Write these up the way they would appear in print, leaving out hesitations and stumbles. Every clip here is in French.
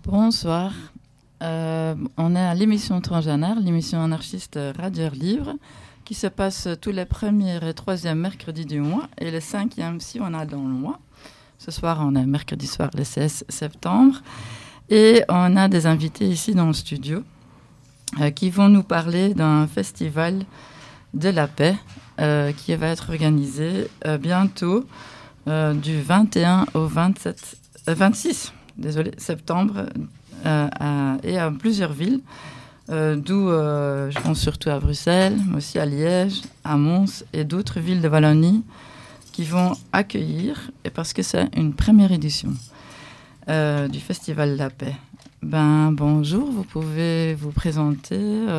Bonsoir. On est à l'émission Transgenre, l'émission anarchiste Radieur Libre, qui se passe tous les premiers et troisièmes mercredis du mois, et le cinquième si on a dans le mois. Ce soir, on est mercredi soir, le 16 septembre, et on a des invités ici dans le studio qui vont nous parler d'un festival de la paix qui va être organisé bientôt du 21 au 26 septembre et à plusieurs villes, d'où je pense surtout à Bruxelles, mais aussi à Liège, à Mons et d'autres villes de Wallonie qui vont accueillir, et parce que c'est une première édition du Festival de la Paix. Bonjour, vous pouvez vous présenter.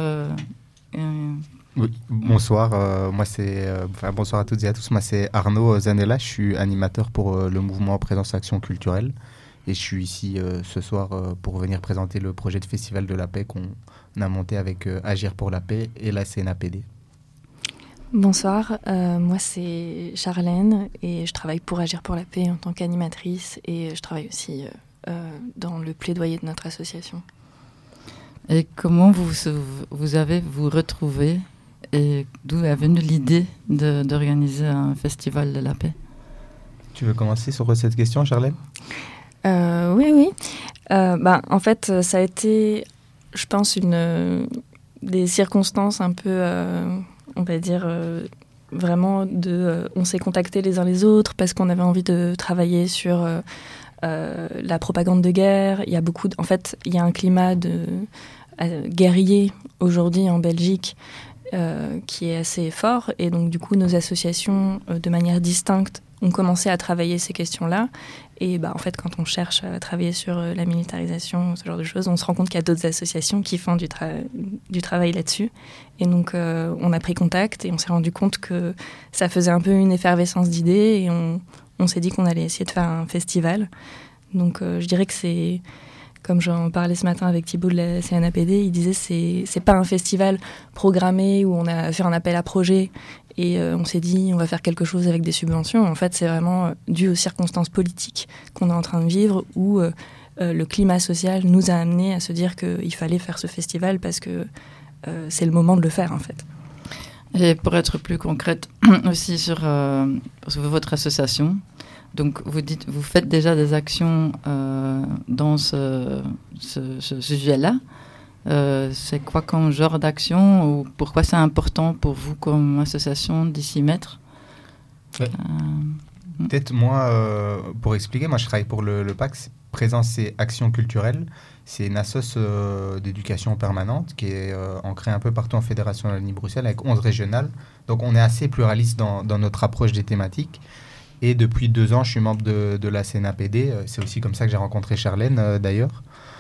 Oui, bonsoir. Bonsoir à toutes et à tous. Moi, c'est Arnaud Zanella. Je suis animateur pour le mouvement Présence Action Culturelle. Et je suis ici ce soir pour venir présenter le projet de Festival de la Paix qu'on a monté avec Agir pour la Paix et la CNAPD. Bonsoir, moi c'est Charlène et je travaille pour Agir pour la Paix en tant qu'animatrice et je travaille aussi dans le plaidoyer de notre association. Et comment vous avez vous retrouvé et d'où est venue l'idée d'organiser un Festival de la Paix? Tu veux commencer sur cette question, Charlène? Oui. En fait, ça a été, je pense, des circonstances un peu, on va dire, vraiment on s'est contactés les uns les autres parce qu'on avait envie de travailler sur la propagande de guerre. Il y a il y a un climat de guerrier aujourd'hui en Belgique qui est assez fort. Et donc, du coup, nos associations, de manière distincte, ont commencé à travailler ces questions-là. Et en fait, quand on cherche à travailler sur la militarisation, ce genre de choses, on se rend compte qu'il y a d'autres associations qui font du travail là-dessus. Et donc, on a pris contact et on s'est rendu compte que ça faisait un peu une effervescence d'idées. Et on s'est dit qu'on allait essayer de faire un festival. Donc, je dirais que c'est, comme j'en parlais ce matin avec Thibaut de la CNAPD, il disait c'est pas un festival programmé où on a fait un appel à projet et on s'est dit on va faire quelque chose avec des subventions. En fait, c'est vraiment dû aux circonstances politiques qu'on est en train de vivre où le climat social nous a amenés à se dire qu'il fallait faire ce festival parce que c'est le moment de le faire en fait. Et pour être plus concrète aussi sur votre association, donc vous faites déjà des actions dans ce sujet-là. C'est quoi comme genre d'action ou pourquoi c'est important pour vous comme association d'y s'y mettre? Peut-être moi, pour expliquer, moi je travaille pour le PAX, Présence et Action Culturelle. C'est une assoce d'éducation permanente qui est ancrée un peu partout en Fédération Wallonie-Bruxelles avec 11 régionales. Donc on est assez pluraliste dans notre approche des thématiques. Et depuis 2 ans, je suis membre de la CNAPD. C'est aussi comme ça que j'ai rencontré Charlène, d'ailleurs.